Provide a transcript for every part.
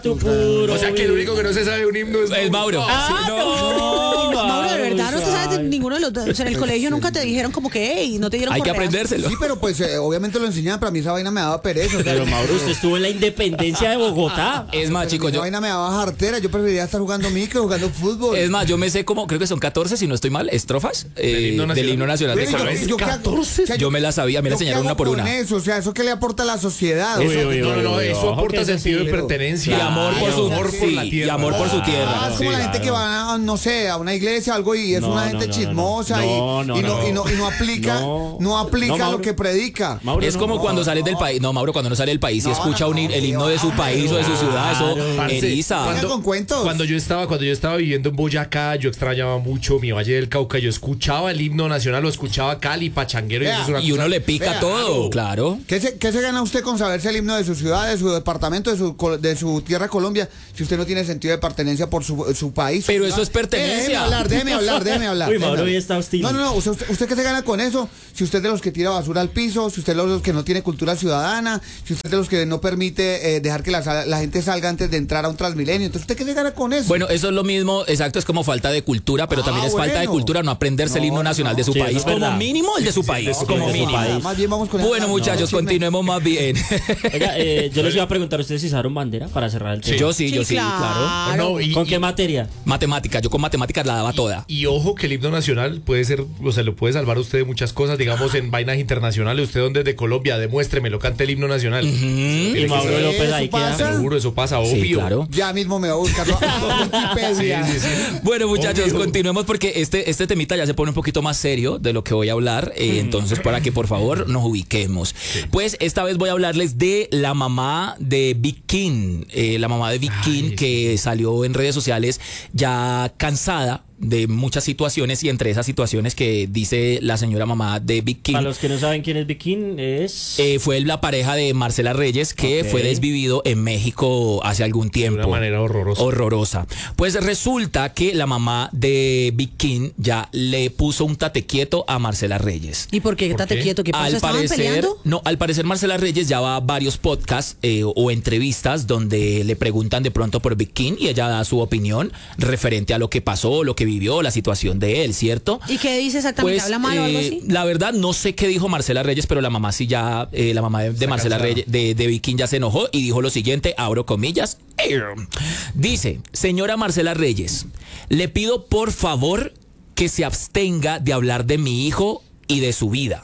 O sea que el único que no se sabe un himno es Mauro. No, Mauro, de verdad, no te sabes de ninguno de los dos. O sea, en el colegio nunca te dijeron como que, hey, no te dieron Hay que correas. aprendérselo. Sí, pero pues obviamente lo enseñaban, pero a mí esa vaina me daba pereza. O sea, Pero Mauro, usted estuvo en la independencia de Bogotá. Es más, chicos, esa vaina me daba jartera. Yo preferiría estar jugando micro, jugando fútbol. es más, yo me sé como, creo que son 14, si no estoy mal, estrofas del himno nacional de Pero Colombia. yo 14. o sea, Yo me la sabía, me la ¿yo qué enseñaron una hago por con una. eso? O sea, ¿eso qué le aporta a la sociedad? O sea, No, eso ojo, aporta que sentido de pero- pertenencia. Y amor por su amor por la sí, tierra. y amor por su tierra. es como la gente que va, no sé, a una iglesia o algo y es No, una gente no, no, chismosa no, y no. no aplica, No. no aplica No, Mauro. lo que predica. Mauro, Es como cuando sales del país. No, Mauro, cuando no sale del país y No, escucha no, el himno de su país o de su ciudad, eso Parce, eriza. Venga con cuentos. Cuando yo estaba viviendo en Boyacá, yo extrañaba mucho mi Valle del Cauca. Yo escuchaba el himno nacional, lo escuchaba Cali, Pachanguero. Vea, Y eso es una Y uno cosa- le pica Vea, todo, claro. ¿Qué se gana usted con saberse el himno de su ciudad, de su departamento, de su tierra Colombia, si usted no tiene sentido de pertenencia por su país? Pero eso es pertenencia. Déjeme hablar. Uy, Mauro hoy está hostil. No, ¿usted qué se gana con eso? Si usted es de los que tira basura al piso, si usted es de los que no tiene cultura ciudadana, si usted es de los que no permite dejar que la gente salga antes de entrar a un Transmilenio, entonces ¿usted qué se gana con eso? Bueno, eso es lo mismo, exacto, es como falta de cultura, pero también es falta de bueno. cultura no aprenderse el himno nacional de su Sí, eso país, es como verdad. mínimo el de su país, como de su mínimo. país. Más bien vamos con Bueno, esa- muchachos, chisme. continuemos más bien. Oiga, yo les iba a preguntar, ¿ustedes izaron bandera para cerrar el tema? Yo sí, claro. No, y- ¿Con qué y- materia? Matemáticas, yo con matemáticas la daba toda. Y ojo que el himno nacional puede ser, o sea, lo puede salvar a usted de muchas cosas, digamos en vainas internacionales. Usted donde es de Colombia, demuéstremelo, cante el himno nacional. Y Mauro ¿Eso López ahí pasa? queda. Seguro, eso pasa, obvio. Sí, claro. Ya mismo me voy a buscarlo a Wikipedia. Sí. Bueno, muchachos, Obvio. continuemos porque este temita ya se pone un poquito más serio de lo que voy a hablar. Entonces, para que por favor nos ubiquemos. Pues esta vez voy a hablarles de la mamá de Big King. La mamá de Big King que salió en redes sociales ya cansada de muchas situaciones y entre esas situaciones que dice la señora mamá de Big King. Para los que no saben quién es Bikin, es... Fue la pareja de Marcela Reyes que Ok. fue desvivido en México hace algún De tiempo. una manera horrorosa. Horrorosa. Pues resulta que la mamá de Big King ya le puso un tate quieto a Marcela Reyes. ¿Y por qué? Estate qué? quieto. ¿Qué pasó? ¿Estaban peleando? No, al parecer Marcela Reyes ya va a varios podcasts o entrevistas donde le preguntan de pronto por Big King y ella da su opinión referente a lo que pasó, lo que vivió, la situación de él, ¿cierto? ¿Y qué dice exactamente? Pues, ¿Habla mal o algo así? la verdad no sé qué dijo Marcela Reyes, pero la mamá sí ya, la mamá de Marcela cansada. Reyes, de Big King ya se enojó y dijo lo siguiente, abro comillas. Dice, señora Marcela Reyes, le pido por favor que se abstenga de hablar de mi hijo y de su vida.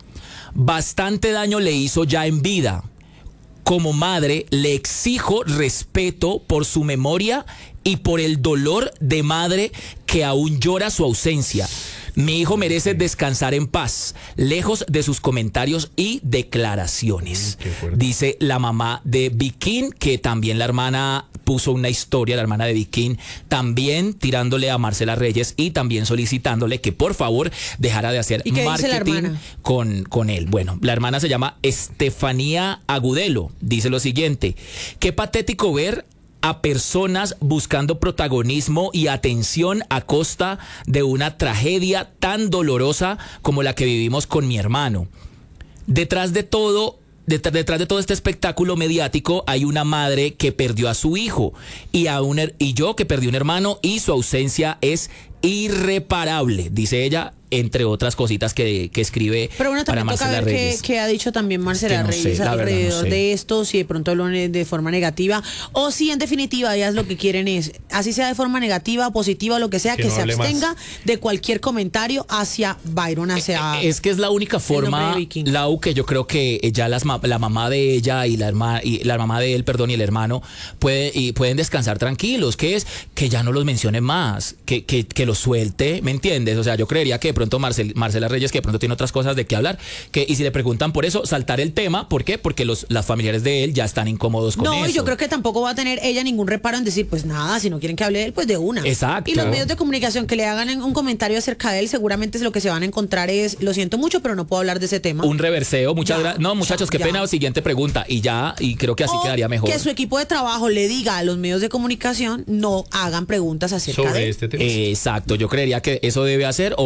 Bastante daño le hizo ya en vida. Como madre, le exijo respeto por su memoria y por el dolor de madre que aún llora su ausencia. Mi hijo merece descansar en paz, lejos de sus comentarios y declaraciones. Qué fuerte. Dice la mamá de Big King, que también la hermana puso una historia, la hermana de Big King, también tirándole a Marcela Reyes y también solicitándole que por favor dejara de hacer ¿Y qué dice la marketing hermana? con él. Bueno, la hermana se llama Estefanía Agudelo. Dice lo siguiente: qué patético ver a personas buscando protagonismo y atención a costa de una tragedia tan dolorosa como la que vivimos con mi hermano. Detrás de todo este espectáculo mediático hay una madre que perdió a su hijo y yo que perdí un hermano y su ausencia es irreparable, dice ella, entre otras cositas que escribe Pero bueno, para también toca Marcela ver Reyes. qué ha dicho también Marcela no sé, Reyes la verdad, no alrededor sé. de esto, si de pronto habló de forma negativa, o si en definitiva ellas lo que quieren es, así sea de forma negativa, positiva, lo que sea, Que que no se hable abstenga de cualquier comentario hacia Byron, hacia... Es que es la única nombre forma, de Viking. Lau, que yo creo que ya la mamá de ella y la mamá de él, perdón, y el hermano pueden descansar tranquilos, que es que ya no los mencione más, que los suelte, ¿me entiendes? O sea, yo creería que de pronto Marcela Reyes, que de pronto tiene otras cosas de qué hablar, y si le preguntan por eso, saltar el tema. ¿Por qué? Porque las familiares de él ya están incómodos con eso. No, y yo creo que tampoco va a tener ella ningún reparo en decir, pues nada, si no quieren que hable de él, pues de una. Exacto. Y los medios de comunicación que le hagan un comentario acerca de él, seguramente lo que se van a encontrar es, lo siento mucho, pero no puedo hablar de ese tema. Un reverseo, Ya, no, muchachos, qué ya. pena, siguiente pregunta, y creo que así O quedaría mejor. que su equipo de trabajo le diga a los medios de comunicación, no hagan preguntas acerca de Sobre él. este tema. Exacto, yo creería que eso debe hacer. Ojalá pues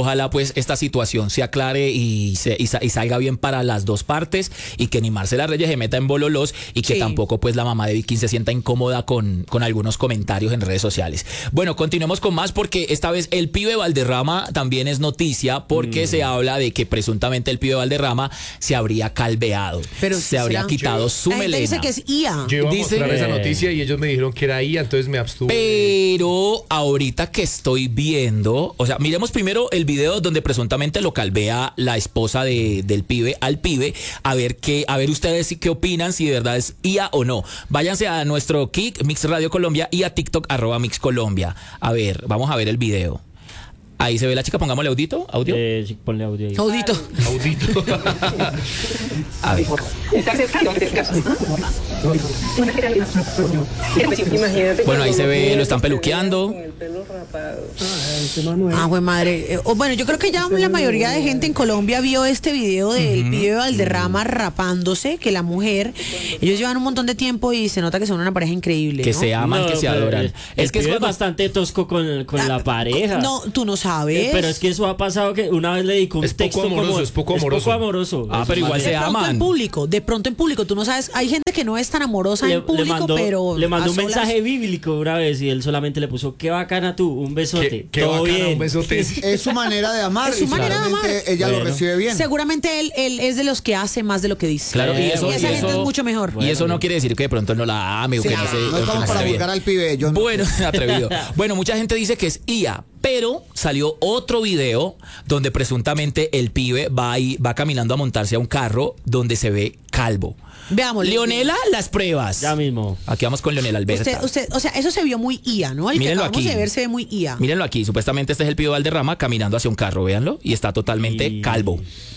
pues esta situación se aclare y salga bien para las dos partes, y que ni Marcela Reyes se meta en bololos, y que tampoco pues la mamá de Vicky se sienta incómoda con algunos comentarios en redes sociales. Bueno, continuemos con más, porque esta vez el pibe Valderrama también es noticia, porque se habla de que presuntamente el pibe Valderrama se habría calveado, Pero se habría quitado su La gente melena. dice que es IA. Yo iba a Dice- mostrar esa noticia y ellos me dijeron que era IA, entonces me abstuve. Pero ahorita que estoy viendo, o sea, miremos primero el video donde presuntamente lo calvea la esposa del pibe al pibe, a ver ustedes qué opinan, si de verdad es IA o no. Váyanse a nuestro Kik, Mix Radio Colombia, y a TikTok, @Mix Colombia. A ver, vamos a ver el video. Ahí se ve la chica, pongámosle audio. Sí, ponle audio ahí. Audito. Audito. A ver. Bueno, ahí se ve, lo están peluqueando. Güey, madre. Bueno, yo creo que ya la mayoría de gente en Colombia vio este video del pibe Valderrama rapándose, que la mujer, ellos llevan un montón de tiempo y se nota que son una pareja increíble, Que ¿no? se aman, que se pero adoran. Es que es cuando- bastante tosco con la pareja. No, tú no sabes. Pero es que eso ha pasado, que una vez le dedicó un Es poco texto amoroso, como... es poco amoroso. Ah, pero igual se de pronto aman. de pronto en público, tú no sabes, hay gente que no es tan amorosa en público, pero le mandó a un solas- mensaje bíblico una vez y él solamente le puso: qué bacana tú, un besote. Qué todo bacana, bien. un besote. Es su manera de amar. Es su y manera de seguramente amar. ella lo Bueno. recibe bien. Seguramente él es de los que hace más de lo que dice. Claro, y y eso, esa gente es mucho mejor. Y eso no quiere decir que de pronto no la ame o Sí, que no se. No o que estamos no para esté bien. juzgar al pibe. Yo no. Bueno, atrevido. Bueno, mucha gente dice que es IA, pero salió otro video donde presuntamente el pibe va caminando a montarse a un carro donde se ve calvo. Veamos. Leonela, las pruebas. Ya mismo. Aquí vamos con Leonela Alberta. O sea, eso se vio muy IA, ¿no? El Mírenlo que acabamos aquí. de ver se ve muy IA. Mírenlo aquí, supuestamente este es el pibe Valderrama caminando hacia un carro, véanlo, y está totalmente Y- calvo.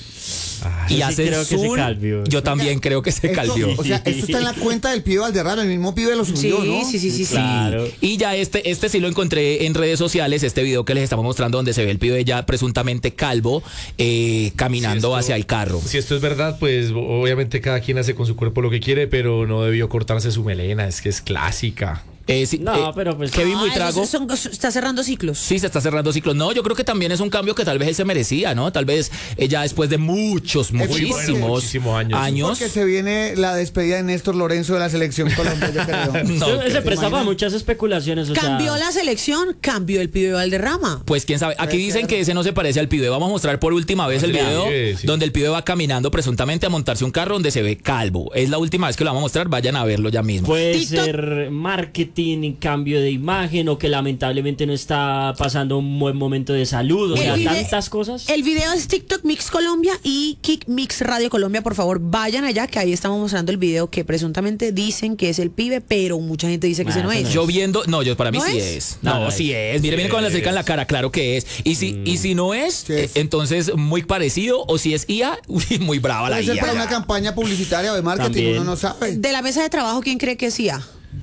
Y Yo sí hace creo que se zoom. calvió. Yo también creo que se Esto- calvió. O sea, esto está en la cuenta del pibe Valderrama. El mismo pibe lo Sí, subió, ¿no? sí. Claro. Y ya este sí lo encontré en redes sociales, este video que les estamos mostrando donde se ve el pibe ya presuntamente calvo caminando Si esto- hacia el carro. Si esto es verdad, pues obviamente cada quien hace con su cuerpo lo que quiere, pero no debió cortarse su melena, es que es clásica. Sí, No, pero pues- Kevin Ah, Buitrago. está cerrando ciclos. Sí, se está cerrando ciclos. No, yo creo que también es un cambio que tal vez él se merecía, ¿no? Tal vez ya después de muchísimos muchísimos años. Porque se viene la despedida de Néstor Lorenzo de la selección Colombia, yo creo. No, Yo- se creo. prestaba muchas especulaciones. Cambió la selección, cambió el pibe Valderrama. Pues quién sabe. Aquí dicen que ese no se parece al pibe. Vamos a mostrar por última vez el video sí. donde el pibe va caminando presuntamente a montarse un carro donde se ve calvo. Es la última vez que lo vamos a mostrar. Vayan a verlo ya mismo. Puede TikTok. ser marketing, cambio de imagen, o que lamentablemente no está pasando un buen momento de salud. O El sea, video- tantas cosas. El video es TikTok Mix Colombia y Kik Mix Radio Colombia. Por favor, vayan allá, que ahí estamos mostrando el video que presuntamente dicen que es el pibe, pero mucha gente dice que ese no es. Yo viendo, no, yo para mí ¿No sí es? es. No, No, sí es. Mire, miren cómo le acercan la cara, claro que es. Y si no es, Sí es. entonces muy parecido. O si es IA, uy, muy brava la Puede ser IA. para una campaña publicitaria o de marketing, También. uno no sabe. De la mesa de trabajo, ¿quién cree que es IA?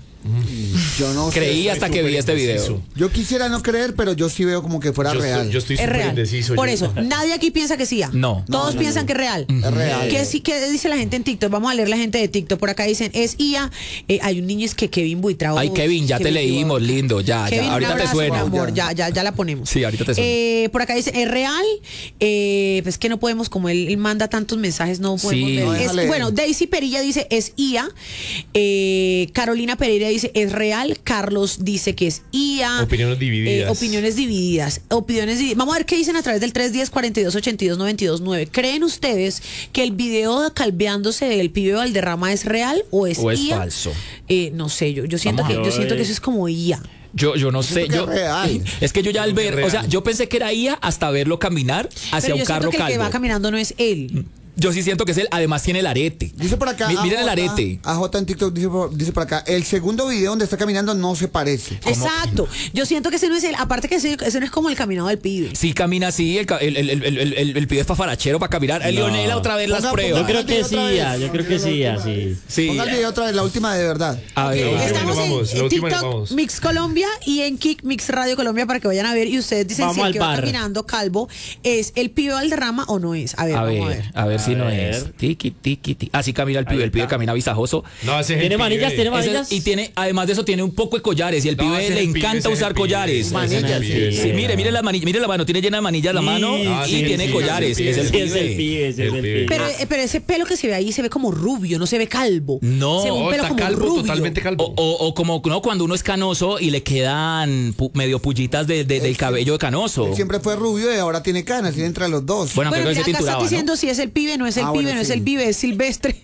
Yo no Creí sé. hasta que vi este video. Yo quisiera no creer, pero yo sí veo como que fuera real. Yo estoy Es súper real. indeciso. Por yo- eso, nadie aquí piensa que es IA. No. Todos piensan que es real. Es real. ¿Qué dice la gente en TikTok? Vamos a leer la gente de TikTok. Por acá dicen, es IA. Hay un niño, es que Kevin Buitrago. Ay, Kevin, ya te leímos, lindo. Ya, Kevin, ya. un Ahorita te abrazo, suena. mi amor, ya la ponemos. Sí, ahorita te suena. Por acá dice, es real. Pues que no podemos, como él manda tantos mensajes, no podemos Sí. ver. No, déjale. Bueno, Daisy Perilla dice, es IA. Carolina Pereira dice, es real. Carlos dice que es IA. Opiniones divididas. Opiniones divididas. Vamos a ver qué dicen a través del 310-4282-929. ¿Creen ustedes que el video calveándose del pibe Valderrama es real o es IA? falso? No sé, yo siento Vamos a yo siento que eso es como IA. Yo no sé, siento que es real. es que yo ya al ver, real. o sea, yo pensé que era IA hasta verlo caminar hacia Pero un yo carro siento que el que va calvo. caminando no es él. Yo sí siento que es él, además tiene el arete. Dice por acá. Miren el AJ, arete. AJ en TikTok dice por acá. El segundo video donde está caminando no se parece. Exacto. Yo siento que ese no es él. Aparte que ese no es como el caminado del pibe. Sí camina así, el pibe es fafarachero para caminar. El Leonela otra vez las Ponga- pruebas. Yo creo que Otra sí, vez. yo creo que sí, así. Sí. Ponga el video otra vez, la última de verdad. A ver. La última Estamos nos vamos, en la última nos TikTok vamos. Mix Colombia y en Kik Mix Radio Colombia para que vayan a ver. Y ustedes dicen Vamos si el al que va bar. caminando calvo es el pibe Valderrama o no es. A ver, A vamos ver si no ver. es. Tiki, tiki, tiki. Así camina el pibe. El pibe camina visajoso. No, ese es ¿Tiene el pibe. manillas? ¿Tiene manillas? Y tiene, además de eso, tiene un poco de collares. Y el No, pibe ese es le el pibe, encanta ese es usar el pibe, collares. ese es el Manillas, pibe. Sí, mire la manilla, mire la mano, tiene llena de manillas la mano Ah, y sí, tiene sí, collares. sí, Es el Sí, es el pibe. pibe, ese es el pibe. Pero ese pelo que se ve ahí se ve como rubio, no se ve calvo. No, se ve un pelo está como calvo, rubio. totalmente calvo. O como no, cuando uno es canoso y le quedan medio pullitas del cabello canoso. Él siempre fue rubio y ahora tiene canas, y entre los dos. Bueno, Bueno, creo que ya se acá está tinturaba, ¿no? diciendo si es el pibe, no es el Ah, pibe, bueno, no es sí. el pibe, es Silvestre.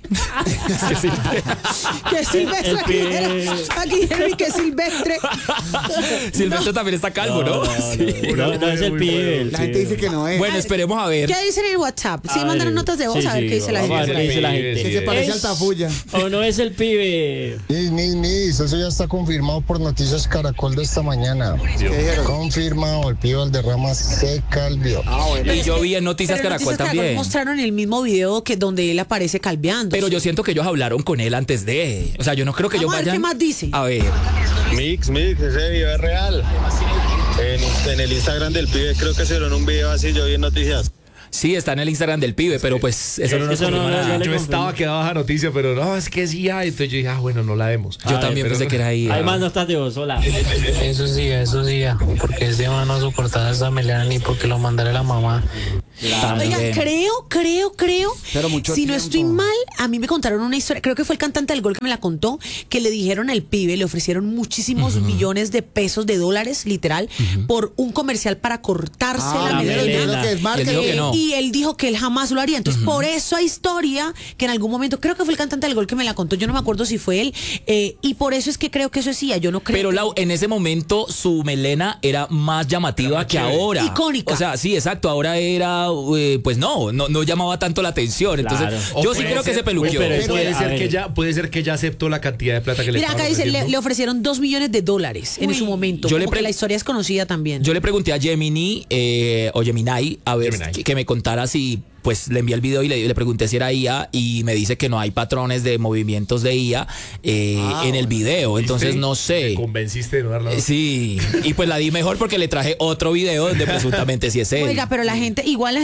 Que es Silvestre, El aquí pibe. dijeron que es Silvestre. Silvestre también está calvo, ¿no? Sí. No, es el pibe. La gente dice que no es. Bueno, esperemos a ver. ¿Qué dicen en el WhatsApp? Sí, A mandaron ver. notas de voz Sí, a ver sí, qué dice la vamos a gente. ver qué dice la Sí, gente. que se parece ¿Es al Tafulla. ¿O no es el pibe? Eso ya está confirmado por Noticias Caracol de esta mañana. ¿Qué dijeron? Confirmado, el pibe Valderrama se calvió. Y yo vi en Noticias Pero en Caracol Noticias también. mostraron el mismo video que donde él aparece calveando. Pero yo siento que ellos hablaron con él antes de. O sea, yo no creo que ellos Vamos a ver vayan. qué más dice. A ver. Mix, ese video es real. En el Instagram del pibe creo que se vieron un video así, yo vi en noticias. Sí, está en el Instagram del pibe, pero pues eso no nos Eso no, confirma no, nada. ya le Yo confirmo. estaba que daba esa noticia, pero no, es que sí hay. Entonces yo dije, bueno, no la demos. Yo Ay, también pero- pensé que era ahí. Hay más notas de voz, hola. Eso sí, porque ese man no soportaba esa melena ni porque lo mandara la mamá. También. Oiga, creo. Pero mucho si no tiempo. estoy mal, a mí me contaron una historia, creo que fue el cantante del gol que me la contó, que le dijeron al pibe, le ofrecieron muchísimos millones de pesos, de dólares, literal, por un comercial para cortarse la la melena. melena. Yo creo que es Y él marketing. dijo que no. Y él dijo que él jamás lo haría. Entonces, por eso hay historia que en algún momento, creo que fue el cantante del gol que me la contó, yo no me acuerdo si fue él, y por eso es que creo que eso decía, yo no creo. Pero que- Lau, en ese momento su melena era más llamativa que chévere. ahora. Icónica. O sea, sí, exacto. Ahora era, pues no llamaba tanto la atención. Entonces, Claro. yo O sí puede creo que ser- se peluqueó. Pero Puede a ser ver. que ya, puede ser que ya aceptó la cantidad de plata que le Mira, acá estaban dice, ofreciendo. le ofrecieron $2 millones en su momento. Yo le Como que pre- la historia es conocida también. Yo le pregunté a Gemini o Gemini a ver Gemini. que me contara si pues le envié el video y le pregunté si era IA y me dice que no hay patrones de movimientos de IA en el video. Entonces ¿Viste? no sé. Me convenciste de no darla. Sí, y pues la di mejor porque le traje otro video donde presuntamente sí es él. Oiga, pero la gente,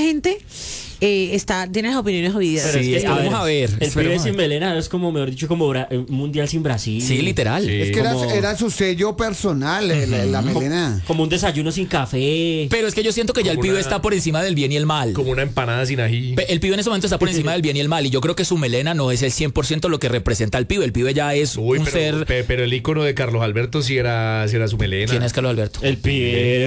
tiene las opiniones divididas. Pero sí, vamos a ver, El pibe esperemos a sin melena es como, mejor dicho, como un mundial sin Brasil. Sí, literal. Sí. Es que Como- era su sello personal, la melena. Como un desayuno sin café. Pero es que yo siento que ya el Como pibe una- está por encima del bien y el mal. Como una empanada sin ají. El pibe en ese momento está por encima del bien y el mal y yo creo que su melena no es el 100% lo que representa al pibe. El pibe ya es Uy, un pero, ser... pero el ícono de Carlos Alberto sí era su melena. ¿Quién es Carlos Alberto? El pibe.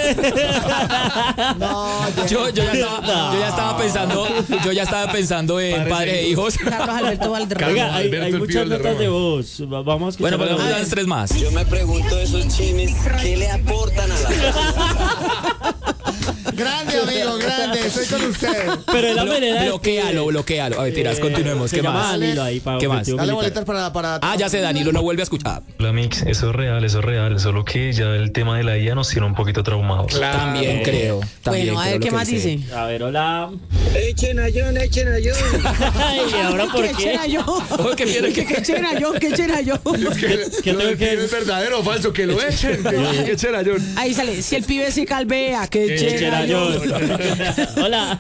No, Yo ya estaba pensando en Padres padre e e hijos. Carlos Alberto Valderrama. Carlos Oiga, hay Alberto, el pibe muchas del notas de Rama. voz. Vamos a escuchar. Bueno, pues la vamos a voz. las 3 más. Yo me pregunto esos chines, ¿qué le aportan a la grande amigo, grande, estoy con usted. Pero la melena del Bloquéalo. A ver, tiras, continuemos. Se ¿Qué llama más? Danilo ahí para ¿Qué más? objetivo Dale militar. boletas para Ah, ya sé, Danilo no vuelve a escuchar. La Mix, eso es real, solo que ya el tema de la IA nos tiene un poquito traumados. También creo. También Bueno, a creo ver lo qué que más dice. dice. A ver, hola. Echen a John, echen a John. Ay, ¿y ahora por ¿Qué qué? chera yo? Oh, qué bien, ¿Qué chera yo? ¿Qué chera yo? ¿Qué Lo tengo del que pibe es verdadero o falso, que lo echen. Que chera, John. Ahí sale, si el pibe se calvea, ¿qué ¿Qué chera chera yo? yo? Hola.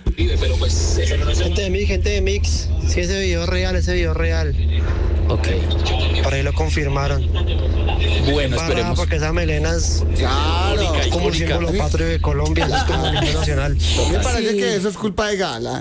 Gente de Mix, sí, ese video es real. Ok. Por ahí lo confirmaron. Bueno, Para, esperemos. porque esa melena es Claro. como un símbolo patrio de Colombia, eso es como un himno nacional. Me parece que eso es culpa de Gala.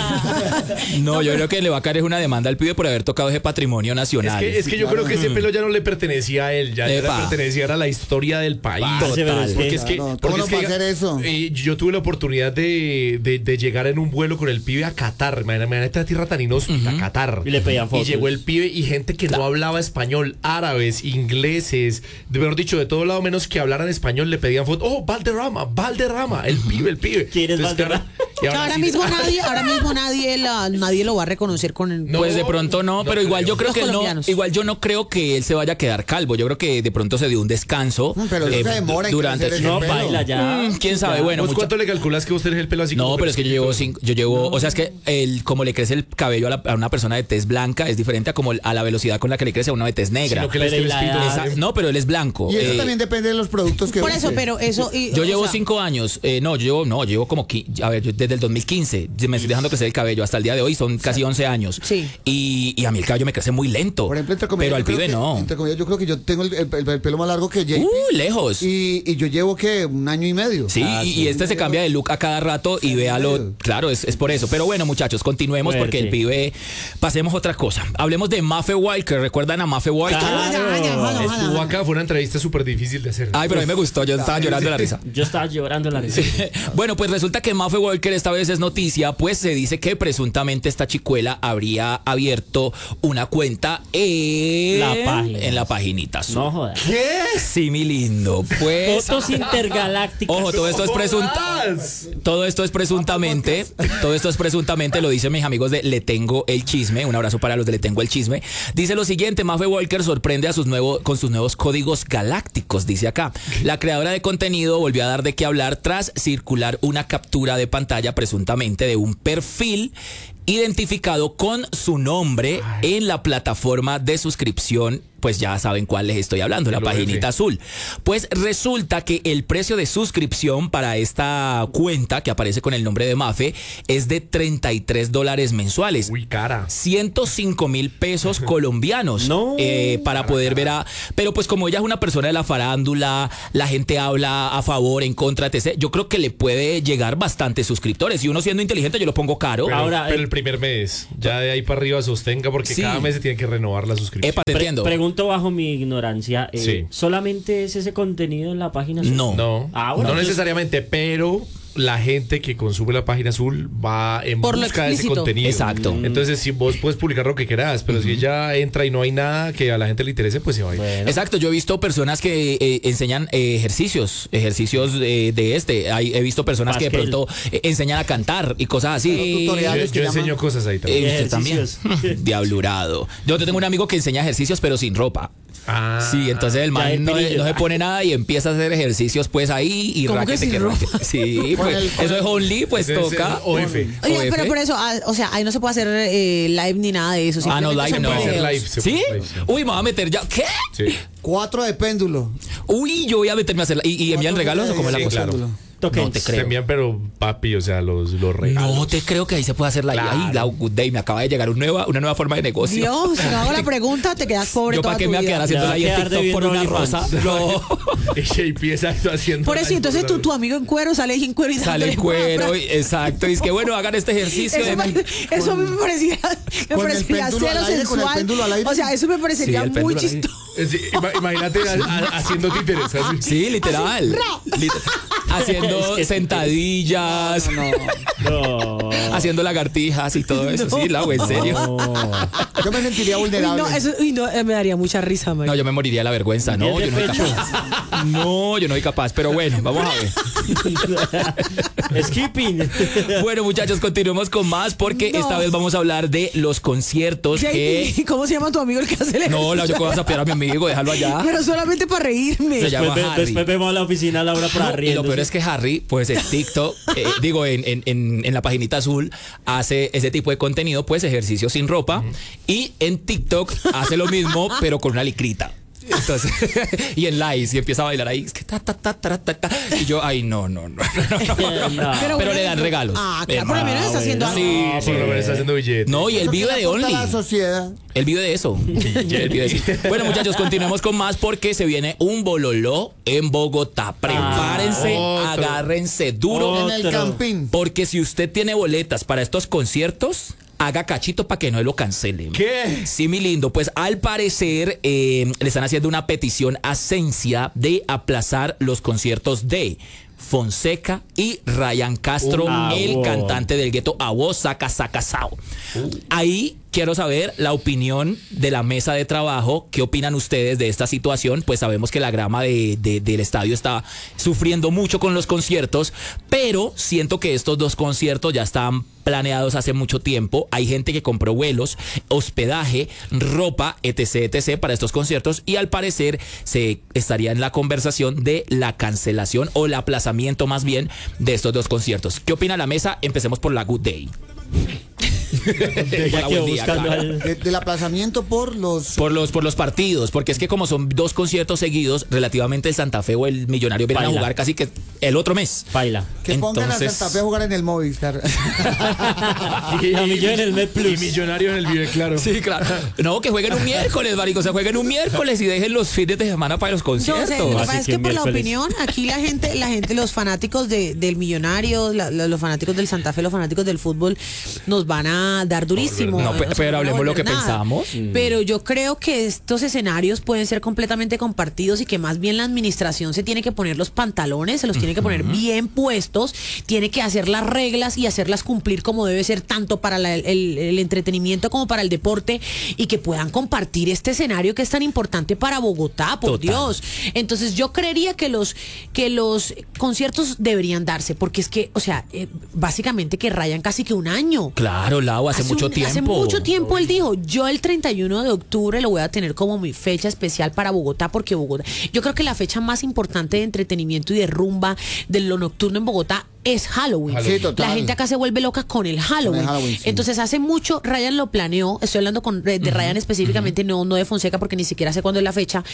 No, yo creo que le va a caer una demanda al pibe por haber tocado ese patrimonio nacional. Es que yo creo que ese pelo ya no le pertenecía a él, ya le Epa. pertenecía a la historia del país. Total. Porque es que, Claro, porque ¿cómo no es que, va a hacer eso? yo tuve la oportunidad de llegar en un vuelo con el pibe a Qatar. Imagínate esta tierra tan inhóspita, a Qatar. Y le pedían fotos. Y llegó el pibe y gente que no hablaba español, árabes, ingleses, de mejor dicho, de todo lado menos que hablaran español, le pedían fotos. Oh, Valderrama, el pibe. ¿Quién es Entonces, Valderrama? y Ahora sí- mismo nadie lo va a reconocer con el... No, Pues de pronto no, pero igual yo creo Los que él no, colombianos. igual yo no creo que él se vaya a quedar calvo. Yo creo que de pronto se dio un descanso. Pero eso se demora en durante crecer ese No, pelo. baila ya. quién sabe, bueno, ¿Vos mucha- cuánto le calculas que vos tenés el pelo así? No, como pero es que yo llevo, o sea, es que como le crece el cabello a una persona de tez blanca es diferente a como a la velocidad con la que le crece a una de tez negra. Sino que le Pero y la estés edad. Esa- no, pero él es blanco. Y eso también depende de los productos que Por use. eso, pero eso... Yo o llevo sea, 5 años. Yo llevo como... A ver, desde desde el 2015. Me estoy dejando crecer el cabello hasta el día de hoy, son casi 11 años. Sí. Y a mí el cabello me crece muy lento. Por ejemplo, entre comillas, pero al yo creo pibe que- no. Entre comillas, yo creo que yo tengo el pelo más largo que JP. Lejos. Y yo llevo, ¿qué? 1 año y medio. Sí, y este se cambia de look a cada rato y véalo, claro, es por eso. Pero bueno, muchachos, continuemos porque el pibe, pasemos a otra cosa. Hablemos de Maffe Walker, ¿recuerdan a Maffe Walker? Estuvo acá, fue una entrevista súper difícil de hacer. Ay, pero a mí me gustó, yo estaba llorando de la risa. Yo estaba llorando la risa. Bueno, pues resulta que Maffe Walker esta vez es noticia, pues se dice que presuntamente esta chicuela habría abierto una cuenta en la paginita azul. No jodas. ¿Qué? Sí, mi lindo. Pues Fotos intergalácticas. ojo, todo esto es presuntamente, lo dicen mis amigos de Le Tengo el Chisme. Un abrazo para los de Le Tengo el Chisme. Dice lo siguiente: Maffe Walker sorprende a con sus nuevos códigos galácticos, dice acá. La creadora de contenido volvió a dar de qué hablar tras circular una captura de pantalla presuntamente de un perfil identificado con su nombre en la plataforma de suscripción. Pues ya saben cuál les estoy hablando, la paginita azul. Pues resulta que el precio de suscripción para esta cuenta que aparece con el nombre de Maffe es de $33 mensuales. Uy, cara. 105,000 pesos colombianos. No. Para poder ver a... Pero pues como ella es una persona de la farándula, la gente habla a favor, en contra, etc. Yo creo que le puede llegar bastantes suscriptores. Y uno siendo inteligente yo lo pongo caro. Pero el primer mes, ya de ahí para arriba sostenga porque Sí. cada mes se tiene que renovar la suscripción. Epa, te entiendo. Pregunto bajo mi ignorancia, Sí. ¿solamente es ese contenido en la página azul? No. No, Ah, bueno, no entonces- necesariamente, pero la gente que consume la página azul va en Por lo busca de ese explícito. contenido. Exacto. Entonces, si vos puedes publicar lo que quieras, pero si ella entra y no hay nada que a la gente le interese, pues se va a ir. Bueno. Exacto, yo he visto personas que enseñan ejercicios he visto personas que de Pasquel. pronto enseñan a cantar y cosas así. Tutoriales Yo que enseño llaman. cosas ahí también. Usted también. Ejercicios. Diablurado. Yo tengo un amigo que enseña ejercicios pero sin ropa. Ah, Sí, entonces el Ya man de no pillo. se pone nada y empieza a hacer ejercicios pues ahí y ¿Cómo que raquete sin raquete. ropa? Sí, Con pues el- eso es only, pues ese es toca. el OF. Oye, OF. pero por eso, o sea, ahí no se puede hacer live ni nada de eso. Ah, no, simplemente live son no. puede hacer videos. live. Se ¿Sí? puede live, sí. Uy, me voy a meter ya. ¿Qué? Sí. 4 de péndulo. Uy, yo voy a meterme a hacer. ¿Y envían regalos o cómo es la Sí, cosa? claro. No te Se creo. envían, pero papi, o sea, los regalos. No te creo que ahí se puede hacer la Claro. Ay, la Good Day, me acaba de llegar una nueva forma de negocio. Dios, si no hago la pregunta, te quedas pobre Yo toda para qué tu me voy a vida. quedar haciendo Ya va ahí a en quedar TikTok por una debiendo rosa. No. JP, exacto, haciendo. Por eso, live, entonces ¿sabes? tu amigo en cuero sale ahí en cuero y Sale en dándole cuero, pra- exacto. Y es que bueno, hagan este ejercicio. Eso a mí me parecería, con el cero péndulo al aire, con el sensual. péndulo al aire. O sea, eso me parecería Sí, el muy péndulo al aire. chistoso. Sí, imagínate haciendo títeres. Así. Sí, literal. Haciendo sentadillas, No. haciendo lagartijas y todo eso. Sí, Lau, en serio. Yo me sentiría Uy, vulnerable. no, me daría mucha risa, man. No, yo me moriría de la vergüenza. No, yo no soy capaz. No, yo no soy capaz. Pero bueno, vamos a ver. Skipping. Bueno, muchachos, continuemos con más porque No. esta vez vamos a hablar de los conciertos que... JP, ¿cómo se llama tu amigo el que hace el No, Lau, yo voy a sapear a mi amigo, déjalo allá. Pero solamente para reírme. Se llama Después, Harry. después vemos a la oficina a la hora para Y lo riendo. peor es que Harry, pues en TikTok, en la paginita azul, hace ese tipo de contenido, pues ejercicio sin ropa, y en TikTok hace lo mismo, pero con una licrita. Entonces, y en lives, y empieza a bailar ahí, es que y yo, ay, no. Pero le dan regalos. Ah, claro, por lo menos está haciendo algo. Sí, Ah, por lo menos está haciendo billetes. No, y él Eso que vive le de aporta Only. a la sociedad. Él vive de eso. Él vive de eso. Bueno, muchachos, continuemos con más porque se viene un bololó en Bogotá. Prepárense, otro. agárrense duro. En el Otro. campín. Porque si usted tiene boletas para estos conciertos, haga cachito para que no lo cancelen. ¿Qué? Sí, mi lindo. Pues al parecer le están haciendo una petición a Cencia de aplazar los conciertos de Fonseca y Ryan Castro, el wow. cantante del gueto Abo Saca Saca Sao. Ahí quiero saber la opinión de la mesa de trabajo. ¿Qué opinan ustedes de esta situación? Pues sabemos que la grama del estadio está sufriendo mucho con los conciertos, pero siento que estos dos conciertos ya están planeados hace mucho tiempo. Hay gente que compró vuelos, hospedaje, ropa, etc para estos conciertos, y al parecer se estaría en la conversación de la cancelación o el aplazamiento más bien de estos dos conciertos. ¿Qué opina la mesa? Empecemos por la Good Day. Ya quedó buscando al... Del aplazamiento por los partidos, porque es que como son 2 conciertos seguidos, relativamente el Santa Fe o el Millonario vienen a Baila. jugar casi que el otro mes. Baila. que pongan a Santa Fe a jugar en el Movistar. Y a Millones en el Med Plus. Y Millonario en el Vive, claro. Sí, claro. No, que jueguen un miércoles, marico. O sea, jueguen un miércoles y dejen los fines de semana para los Yo conciertos. sé, lo que Así pasa es que que por la miércoles. opinión, aquí la gente, los fanáticos del Millonario, los fanáticos del Santa Fe, los fanáticos del fútbol, nos van a dar durísimo. No, nos van pero a hablemos lo que volver nada. pensamos. Pero yo creo que estos escenarios pueden ser completamente compartidos y que más bien la administración se tiene que poner los pantalones, se los tiene que poner bien puestos, tiene que hacer las reglas y hacerlas cumplir como debe ser, tanto para el entretenimiento como para el deporte, y que puedan compartir este escenario que es tan importante para Bogotá, por Total. Dios. Entonces yo creería que los conciertos deberían darse, porque es que, o sea, básicamente que rayan casi que un año. Claro, Lau, hace mucho tiempo. Hace mucho tiempo él dijo, yo el 31 de octubre lo voy a tener como mi fecha especial para Bogotá, porque Bogotá, yo creo que la fecha más importante de entretenimiento y de rumba de lo nocturno en Bogotá es Halloween. Sí, total. La gente acá se vuelve loca con el Halloween. Halloween, sí. Entonces hace mucho Ryan lo planeó, estoy hablando de Ryan específicamente, no de Fonseca, porque ni siquiera sé cuándo es la fecha.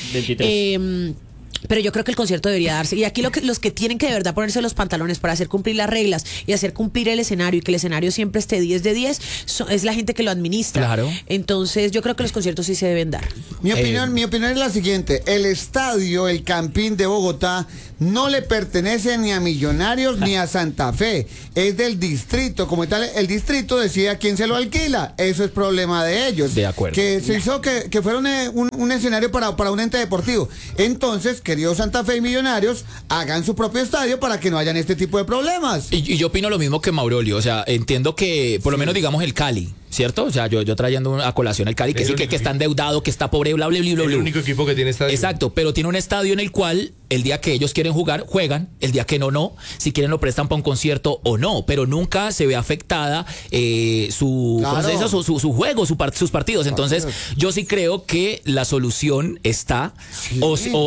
23. Pero yo creo que el concierto debería darse. Y aquí los que tienen que de verdad ponerse los pantalones para hacer cumplir las reglas y hacer cumplir el escenario, y que el escenario siempre esté 10 de 10, es la gente que lo administra. Claro. Entonces yo creo que los conciertos sí se deben dar. Mi opinión es la siguiente: el estadio, el Campín de Bogotá, no le pertenece ni a Millonarios ni a Santa Fe, es del distrito. Como tal, el distrito decide a quién se lo alquila. Eso es problema de ellos. De acuerdo. Que se hizo que fuera un escenario para un ente deportivo. Entonces, queridos Santa Fe y Millonarios, hagan su propio estadio para que no hayan este tipo de problemas. Y yo opino lo mismo que Maurolio. O sea, entiendo que, por lo menos, digamos, el Cali, ¿cierto? O sea, yo trayendo a colación el Cali, que Es sí, el que único está endeudado, que está pobre, bla, bla, bla, bla, El bla. único equipo que tiene estadio. Exacto, pero tiene un estadio en el cual el día que ellos quieren jugar, juegan, el día que no, si quieren lo prestan para un concierto o no, pero nunca se ve afectada su juego, sus partidos. Entonces, yo sí creo que la solución está, o